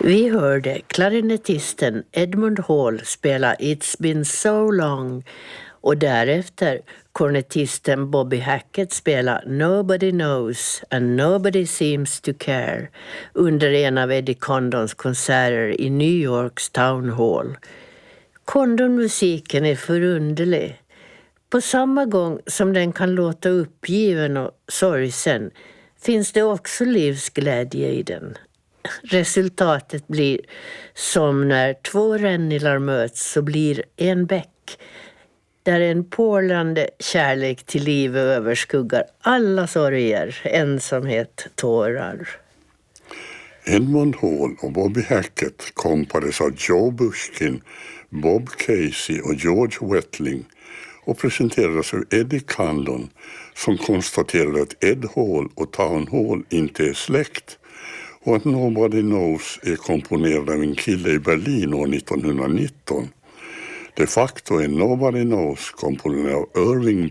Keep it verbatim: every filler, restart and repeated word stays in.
Vi hörde klarinettisten Edmund Hall spela It's been so long och därefter kornettisten Bobby Hackett spela Nobody knows and nobody seems to care under en av Eddie Condons konserter i New Yorks Town Hall. Condon-musiken är förunderlig. På samma gång som den kan låta uppgiven och sorgsen finns det också livsglädje i den. Resultatet blir som när två rännilar möts så blir en bäck, där en porlande kärlek till liv överskuggar alla sorger, ensamhet, tårar. Edmund Hall och Bobby Hackett kompades av Joe Bushkin, Bob Casey och George Wettling och presenterades av Eddie Condon som konstaterade att Ed Hall och Town Hall inte är släkt och att Nobody Knows är komponerad av en kille i Berlin år nittonhundranitton. De facto är Nobody Knows komponerad av Irving